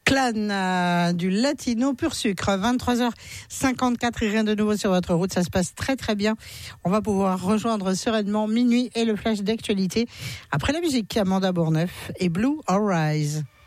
Clan du latino pur sucre, 23h54 et rien de nouveau sur votre route, ça se passe très très bien. On va pouvoir rejoindre sereinement minuit et le flash d'actualité après la musique. Amanda Bourneuf et Blue Horizon.